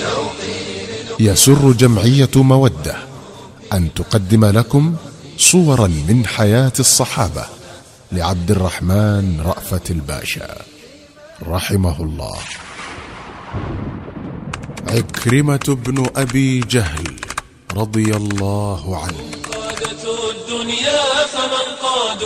يسر جمعية مودة أن تقدم لكم صورا من حياة الصحابة لعبد الرحمن رأفت الباشا رحمه الله. عكرمة بن أبي جهل رضي الله عنه.